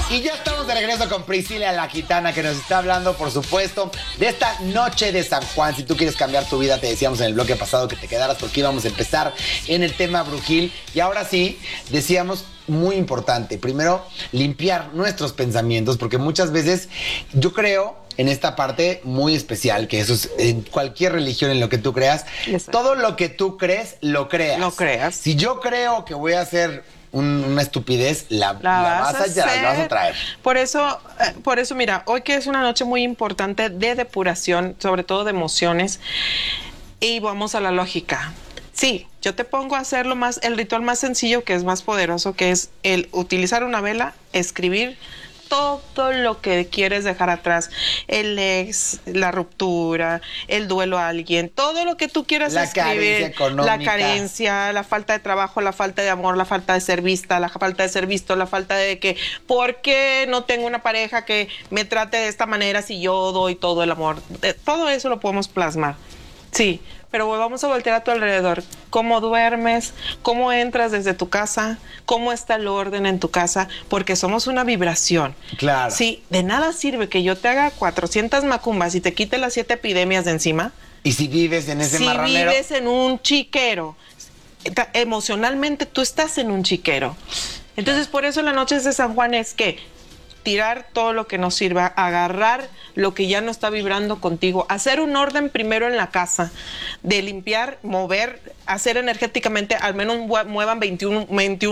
Y ya estamos de regreso con Priscila la Gitana, que nos está hablando, por supuesto, de esta noche de San Juan. Si tú quieres cambiar tu vida, te decíamos en el bloque pasado que te quedaras porque íbamos a empezar en el tema brujil. Y ahora sí, decíamos, muy importante, primero, limpiar nuestros pensamientos, porque muchas veces yo creo en esta parte muy especial, que eso es en cualquier religión, en lo que tú creas, todo lo que tú crees, lo creas. Lo creas. Si yo creo que voy a hacer una estupidez, la vas a traer. Por eso, mira, hoy que es una noche muy importante de depuración, sobre todo de emociones, y vamos a la lógica. Sí, yo te pongo a hacer el ritual más sencillo, que es más poderoso, que es el utilizar una vela, escribir todo lo que quieres dejar atrás, el ex, la ruptura, el duelo a alguien, todo lo que tú quieras escribir, la carencia, la falta de trabajo, la falta de amor, la falta de ser vista, la falta de ser visto, la falta de que, ¿por qué no tengo una pareja que me trate de esta manera si yo doy todo el amor? Todo eso lo podemos plasmar, sí. Pero vamos a voltear a tu alrededor. ¿Cómo duermes? ¿Cómo entras desde tu casa? ¿Cómo está el orden en tu casa? Porque somos una vibración. Claro. Sí, de nada sirve que yo te haga 400 macumbas y te quite las 7 epidemias de encima. Y si vives en ese marranero. Si vives en un chiquero, emocionalmente tú estás en un chiquero. Entonces, por eso la noche de San Juan es que tirar todo lo que nos sirva, agarrar lo que ya no está vibrando contigo, hacer un orden primero en la casa, de limpiar, mover, hacer energéticamente, al menos muevan 21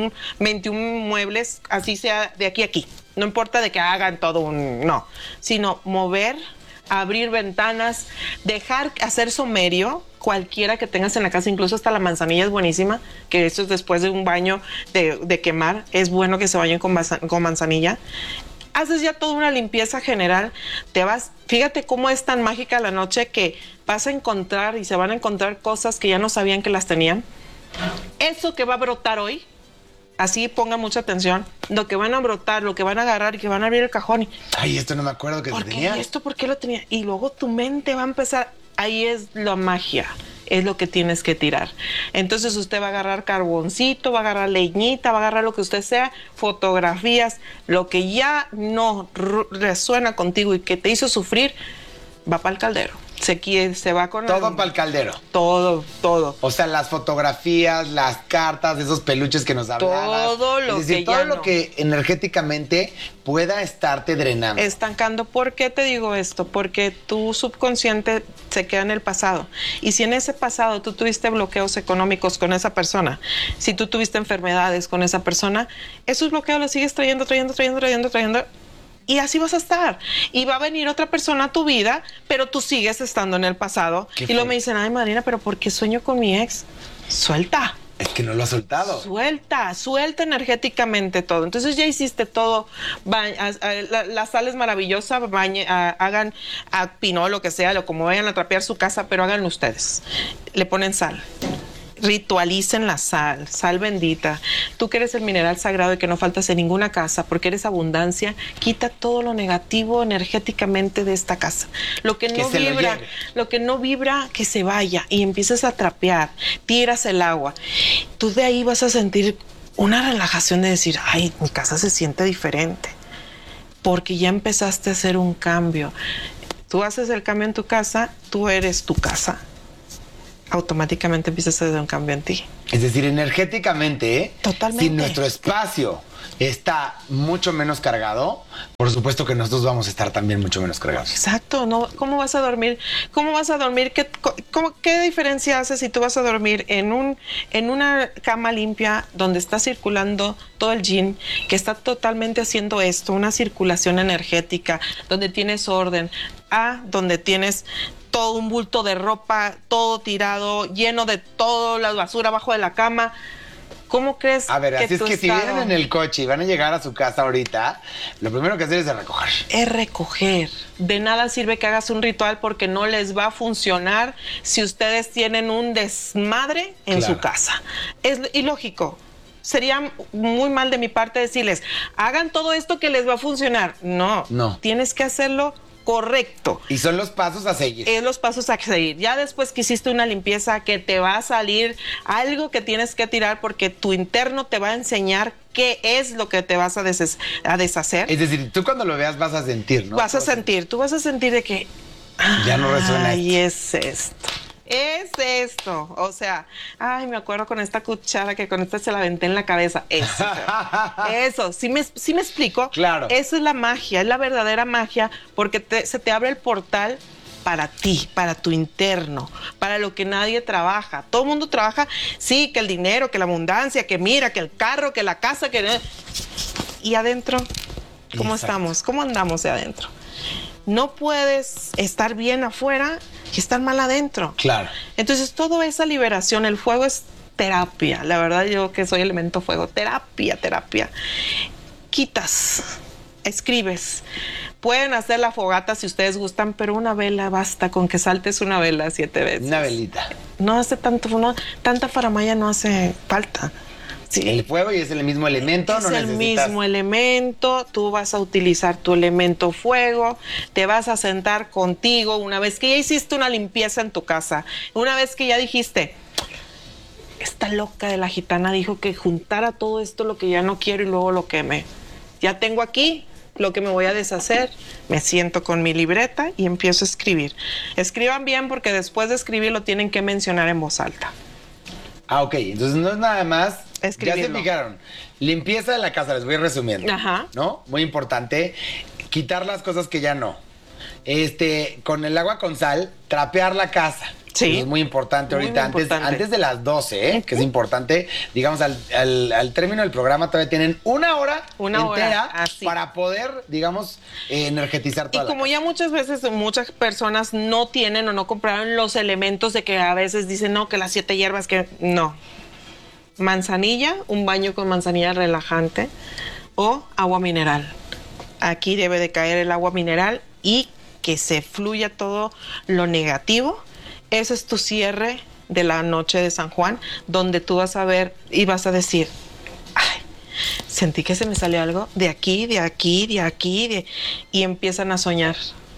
muebles, así sea de aquí a aquí. No importa de que hagan todo no, sino mover, abrir ventanas, dejar hacer somerio, cualquiera que tengas en la casa, incluso hasta la manzanilla es buenísima, que eso es después de un baño de quemar, es bueno que se bañen con manzanilla. Haces ya toda una limpieza general, te vas, fíjate cómo es tan mágica la noche que vas a encontrar y se van a encontrar cosas que ya no sabían que las tenían. Eso que va a brotar hoy, así pongan mucha atención, lo que van a brotar, lo que van a agarrar y que van a abrir el cajón. Ay, esto no me acuerdo que tenía. ¿Esto por qué lo tenía? Y luego tu mente va a empezar, ahí es la magia. Es lo que tienes que tirar. Entonces usted va a agarrar carboncito, va a agarrar leñita, va a agarrar lo que usted sea, fotografías, lo que ya no resuena contigo y que te hizo sufrir, va para el caldero. Se va con todo para el caldero. Todo. O sea, las fotografías, las cartas, esos peluches que nos hablabas. Todo lo que energéticamente pueda estarte drenando. Estancando. ¿Por qué te digo esto? Porque tu subconsciente se queda en el pasado. Y si en ese pasado tú tuviste bloqueos económicos con esa persona, si tú tuviste enfermedades con esa persona, esos bloqueos los sigues trayendo. Y así vas a estar. Y va a venir otra persona a tu vida, pero tú sigues estando en el pasado. Y luego me dicen, ay, madrina, ¿pero por qué sueño con mi ex? Suelta. Es que no lo has soltado. Suelta energéticamente todo. Entonces ya hiciste todo. La sal es maravillosa. Hagan a pinol, lo que sea, o como vayan a trapear su casa, pero háganlo ustedes. Le ponen sal. Ritualicen la sal bendita. Tú que eres el mineral sagrado y que no faltas en ninguna casa porque eres abundancia, quita todo lo negativo energéticamente de esta casa. Lo que no vibra, que se vaya y empieces a trapear, tiras el agua. Tú de ahí vas a sentir una relajación de decir, ay, mi casa se siente diferente porque ya empezaste a hacer un cambio. Tú haces el cambio en tu casa, tú eres tu casa. Automáticamente empiezas a hacer un cambio en ti. Es decir, energéticamente, totalmente. Si nuestro espacio está mucho menos cargado, por supuesto que nosotros vamos a estar también mucho menos cargados. Exacto, ¿no? ¿Cómo vas a dormir? ¿Qué diferencia hace si tú vas a dormir en una cama limpia donde está circulando todo el yin, que está totalmente haciendo esto, una circulación energética, donde tienes orden, donde tienes todo un bulto de ropa, todo tirado, lleno de toda la basura abajo de la cama? ¿Cómo crees que A ver, así es que si vienen en el coche y van a llegar a su casa ahorita, lo primero que hacer es recoger. Es recoger. De nada sirve que hagas un ritual porque no les va a funcionar si ustedes tienen un desmadre en su casa. Es ilógico. Sería muy mal de mi parte decirles, hagan todo esto que les va a funcionar. No. Tienes que hacerlo correcto. Y son los pasos a seguir. Es los pasos a seguir. Ya después que hiciste una limpieza, que te va a salir algo que tienes que tirar porque tu interno te va a enseñar qué es lo que te vas a deshacer. Es decir, tú cuando lo veas vas a sentir, ¿no? Tú vas a sentir de que... Ya no resuena Ay, es esto. Es esto. O sea, ay, me acuerdo con esta cuchara que con esta se la aventé en la cabeza. Eso. Eso. ¿Sí me explico? Claro. Eso es la magia, es la verdadera magia, porque se te abre el portal para ti, para tu interno, para lo que nadie trabaja. Todo el mundo trabaja, sí, que el dinero, que la abundancia, que mira, que el carro, que la casa, que... Y adentro, ¿cómo estamos? ¿Cómo andamos de adentro? No puedes estar bien afuera y estar mal adentro. Claro. Entonces, toda esa liberación, el fuego es terapia. La verdad, yo que soy elemento fuego, terapia. Quitas, escribes. Pueden hacer la fogata si ustedes gustan, pero una vela basta con que saltes una vela 7 veces. Una velita. No hace tanta faramaya no hace falta. Sí. El fuego y es el mismo elemento, es el mismo elemento, tú vas a utilizar tu elemento fuego, te vas a sentar contigo una vez que ya hiciste una limpieza en tu casa, una vez que ya dijiste, esta loca de la gitana dijo que juntara todo esto lo que ya no quiero y luego lo queme. Ya tengo aquí lo que me voy a deshacer, me siento con mi libreta y empiezo a escribir. Escriban bien porque después de escribir lo tienen que mencionar en voz alta. Ah, ok, entonces no es nada más... Escribirlo. Ya se fijaron. Limpieza de la casa, les voy resumiendo. Ajá. ¿No? Muy importante. Quitar las cosas que ya no. Con el agua con sal, trapear la casa. Sí. Eso es muy importante Muy ahorita, importante. Antes de las 12, ¿eh? Que es importante. Digamos, al término del programa todavía tienen una hora entera así. para poder, digamos, energetizar toda Y como la ya muchas veces muchas personas no tienen o no compraron los elementos de que a veces dicen, no, que las 7 hierbas, que no. Manzanilla, un baño con manzanilla relajante o agua mineral. Aquí debe de caer el agua mineral y que se fluya todo lo negativo. Ese es tu cierre de la noche de San Juan, donde tú vas a ver y vas a decir, ay, sentí que se me salió algo de aquí, y empiezan a soñar.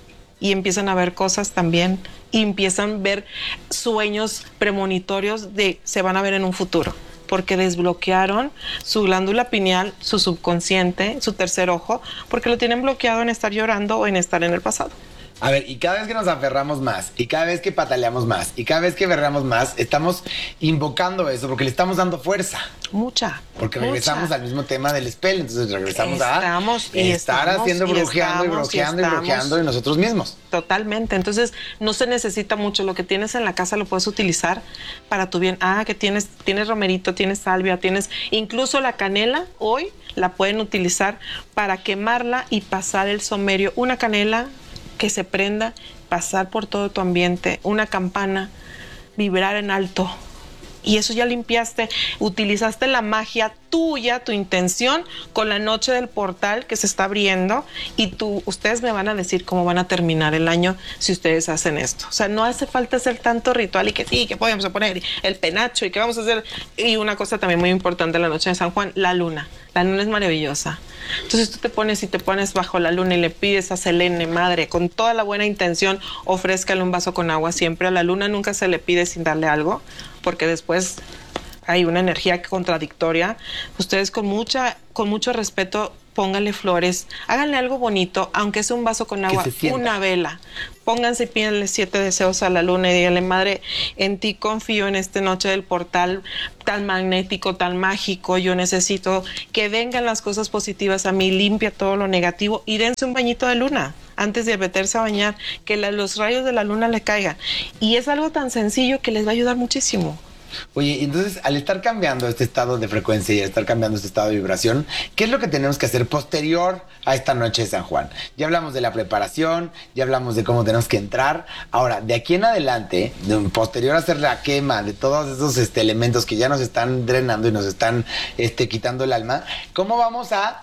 Y empiezan a ver cosas también, y empiezan a ver sueños premonitorios se van a ver en un futuro, porque desbloquearon su glándula pineal, su subconsciente, su tercer ojo, porque lo tienen bloqueado en estar llorando o en estar en el pasado. A ver, y cada vez que nos aferramos más, y cada vez que pataleamos más, y cada vez que berreamos más, estamos invocando eso porque le estamos dando fuerza. Mucha. Porque regresamos al mismo tema del spell, entonces regresamos a estar haciendo brujeando y brujeando y nosotros mismos. Totalmente. Entonces no se necesita mucho. Lo que tienes en la casa lo puedes utilizar para tu bien. Ah, que tienes romerito, tienes salvia, tienes incluso la canela. Hoy la pueden utilizar para quemarla y pasar el saumerio. Una canela que se prenda, pasar por todo tu ambiente, una campana, vibrar en alto. Y eso ya limpiaste, utilizaste la magia tuya, tu intención, con la noche del portal que se está abriendo, y ustedes me van a decir cómo van a terminar el año si ustedes hacen esto. O sea, no hace falta hacer tanto ritual y que sí, que podemos poner el penacho y que vamos a hacer. Y una cosa también muy importante en la noche de San Juan, la luna. La luna es maravillosa. Entonces tú te pones bajo la luna y le pides a Selene, madre, con toda la buena intención, ofrézcale un vaso con agua siempre. A la luna nunca se le pide sin darle algo, porque después hay una energía contradictoria. Ustedes con mucho respeto, pónganle flores, háganle algo bonito, aunque sea un vaso con agua, una vela. Pónganse y pídanle 7 deseos a la luna y díganle, madre, en ti confío en esta noche del portal tan magnético, tan mágico. Yo necesito que vengan las cosas positivas a mí, limpia todo lo negativo y dense un bañito de luna antes de meterse a bañar, que los rayos de la luna le caigan. Y es algo tan sencillo que les va a ayudar muchísimo. Oye, entonces, al estar cambiando este estado de frecuencia y al estar cambiando este estado de vibración, ¿qué es lo que tenemos que hacer posterior a esta noche de San Juan? Ya hablamos de la preparación, ya hablamos de cómo tenemos que entrar. Ahora, de aquí en adelante, posterior a hacer la quema de todos esos elementos que ya nos están drenando y nos están quitando el alma, ¿cómo vamos a...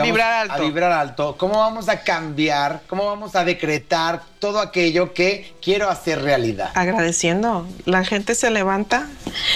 a vibrar alto? ¿Cómo vamos a cambiar? ¿Cómo vamos a decretar todo aquello que quiero hacer realidad? Agradeciendo. La gente se levanta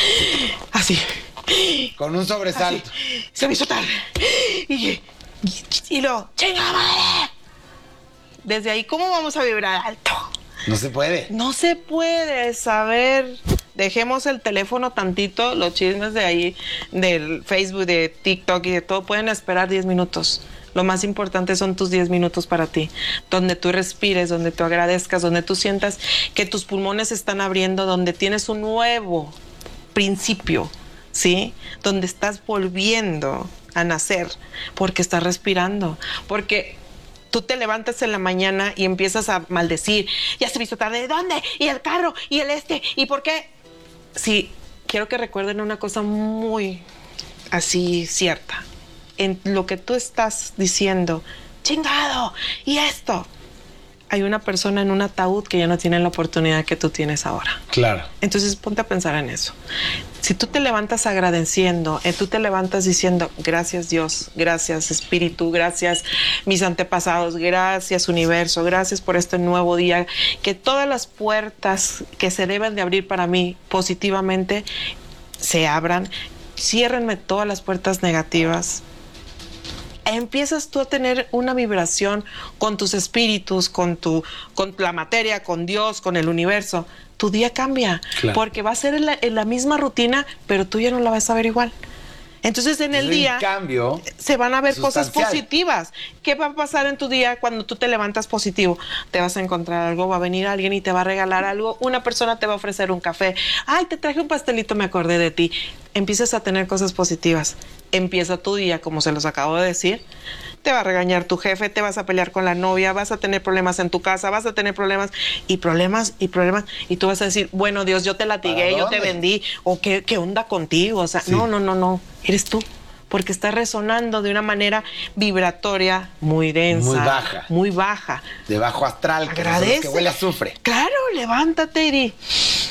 así. Con un sobresalto. Así. Se me hizo tarde. Y lo, ¡chinga madre! Desde ahí, ¿cómo vamos a vibrar alto? No se puede. No se puede saber. Dejemos el teléfono tantito, los chismes de ahí, del Facebook, de TikTok y de todo, pueden esperar 10 minutos. Lo más importante son tus 10 minutos para ti, donde tú respires, donde tú agradezcas, donde tú sientas que tus pulmones se están abriendo, donde tienes un nuevo principio, ¿sí? Donde estás volviendo a nacer, porque estás respirando, porque tú te levantas en la mañana y empiezas a maldecir, ya se hizo tarde, ¿de dónde? Y el carro, y el ¿y por qué? Sí, quiero que recuerden una cosa muy así cierta. En lo que tú estás diciendo, chingado, y esto, hay una persona en un ataúd que ya no tiene la oportunidad que tú tienes ahora. Claro. Entonces ponte a pensar en eso. Si tú te levantas agradeciendo, tú te levantas diciendo, gracias Dios, gracias Espíritu, gracias mis antepasados, gracias Universo, gracias por este nuevo día, que todas las puertas que se deben de abrir para mí positivamente se abran, ciérrenme todas las puertas negativas. Empiezas tú a tener una vibración con tus espíritus, con la materia, con Dios, con el universo. Tu día cambia, claro, porque va a ser en la misma rutina, pero tú ya no la vas a ver igual. Entonces en el día cambio se van a ver cosas positivas. ¿Qué va a pasar en tu día cuando tú te levantas positivo? Te vas a encontrar algo, va a venir alguien y te va a regalar algo, una persona te va a ofrecer un café. Ay, te traje un pastelito, me acordé de ti. Empiezas a tener cosas positivas. Empieza tu día, como se los acabo de decir. Te va a regañar tu jefe, te vas a pelear con la novia, vas a tener problemas en tu casa, vas a tener problemas, y tú vas a decir, bueno, Dios, yo te latigué, yo te vendí, o ¿qué onda contigo? O sea, sí. No, eres tú, porque estás resonando de una manera vibratoria muy densa, muy baja, de bajo astral, agradece, que huele a azufre. Claro, levántate y di,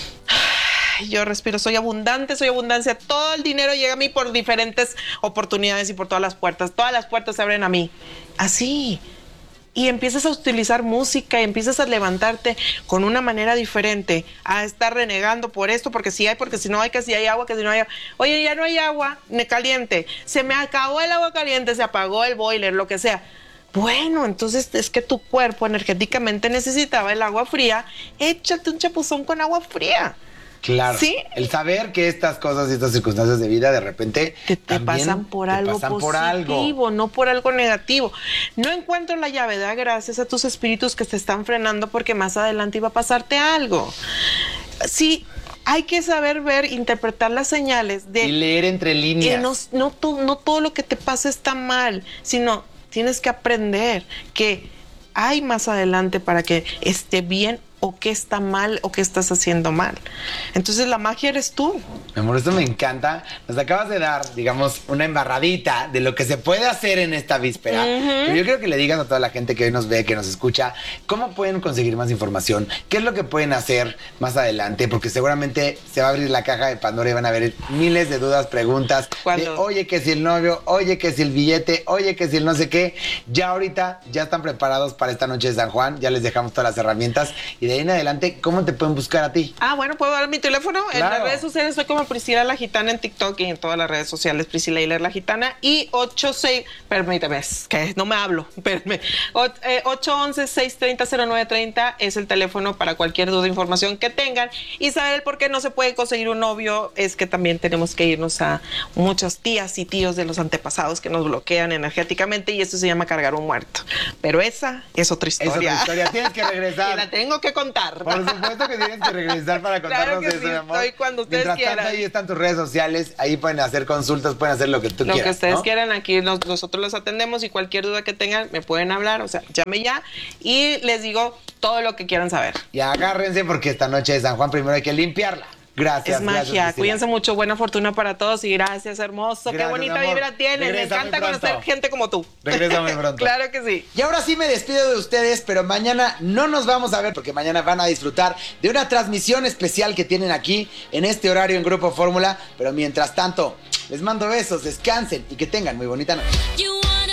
yo respiro, soy abundante, soy abundancia, todo el dinero llega a mí por diferentes oportunidades y por todas las puertas se abren a mí, así. Y empiezas a utilizar música y empiezas a levantarte con una manera diferente, a estar renegando por esto, porque si hay, porque si no hay, que si hay agua, que si no hay agua. Oye, ya no hay agua caliente, se me acabó el agua caliente, se apagó el boiler, lo que sea. Bueno, entonces es que tu cuerpo energéticamente necesitaba el agua fría, échate un chapuzón con agua fría. Claro, ¿sí? El saber que estas cosas y estas circunstancias de vida de repente te pasan por algo positivo, no por algo negativo. No encuentro la llave, da gracias a tus espíritus que te están frenando porque más adelante iba a pasarte algo. Sí, hay que saber ver, interpretar las señales y leer entre líneas. No todo lo que te pasa está mal, sino tienes que aprender que hay más adelante para que esté bien, o qué está mal o qué estás haciendo mal. Entonces la magia eres tú. Mi amor, esto me encanta. Nos acabas de dar, digamos, una embarradita de lo que se puede hacer en esta víspera. Pero yo quiero que le digas a toda la gente que hoy nos ve, que nos escucha, cómo pueden conseguir más información, qué es lo que pueden hacer más adelante, porque seguramente se va a abrir la caja de Pandora y van a haber miles de dudas, preguntas. De, oye, que si el novio, oye, que si el billete, oye, que si el no sé qué. Ya ahorita ya están preparados para esta noche de San Juan. Ya les dejamos todas las herramientas. Y de ahí en adelante, ¿cómo te pueden buscar a ti? Bueno, ¿puedo dar mi teléfono? Claro. En las redes sociales soy como Priscila La Gitana en TikTok y en todas las redes sociales Priscila Hiler La Gitana. Y 86, permíteme, es que no me hablo, espérame. 811-630-0930 es el teléfono para cualquier duda o información que tengan. Y saber el por qué no se puede conseguir un novio es que también tenemos que irnos a muchas tías y tíos de los antepasados que nos bloquean energéticamente y eso se llama cargar un muerto. Pero esa es otra historia. Es otra historia, tienes que regresar. Y la tengo que contar. Por supuesto que tienes que regresar para contarnos claro que eso, sí, mi amor. Estoy cuando ustedes Mientras quieran. tanto, ahí están tus redes sociales, ahí pueden hacer consultas, pueden hacer lo que tú quieras. Lo que ustedes ¿no? quieran, aquí nosotros los atendemos y cualquier duda que tengan me pueden hablar, o sea, llame ya y les digo todo lo que quieran saber. Y agárrense porque esta noche de San Juan primero hay que limpiarla. Gracias. Es magia. Gracias, cuídense mucho. Buena fortuna para todos y gracias, hermoso. Gracias, qué bonita vibra tienes. Regresa, me encanta conocer gente como tú. Regresa muy pronto. Claro que sí. Y ahora sí me despido de ustedes, pero mañana no nos vamos a ver porque mañana van a disfrutar de una transmisión especial que tienen aquí en este horario en Grupo Fórmula. Pero mientras tanto, les mando besos, descansen y que tengan muy bonita noche.